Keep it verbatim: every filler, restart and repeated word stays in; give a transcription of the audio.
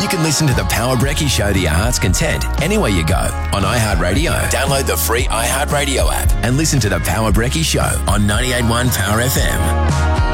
can listen to The Power Brekkie Show to your heart's content anywhere you go on iHeartRadio. Download the free iHeartRadio app and listen to The Power Brekkie Show on ninety-eight point one Power F M.